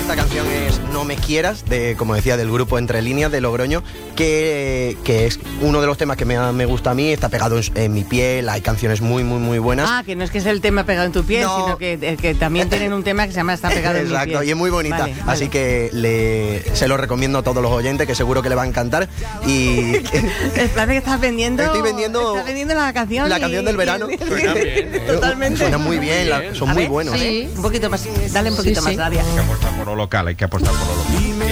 esta canción es No me quieras, como decía, del grupo Entre Líneas de Logroño, que es uno de los temas que me gusta a mí, está pegado en mi piel, hay canciones muy, muy, muy buenas. Ah, que no es que es el tema pegado en tu piel, No. sino que también tienen un tema que se llama Está pegado en mi piel. Exacto, y es muy bonita, Vale. así que se lo recomiendo a todos los oyentes, que seguro que le va a encantar. Y Parece que estás vendiendo. Estoy vendiendo Estás vendiendo la canción. la canción del verano. Suena bien, Totalmente. Suena muy bien, son A muy ver, buenos. Un poquito más, dale un poquito más, Nadia. Hay que apostar por lo local, hay que apostar por lo local.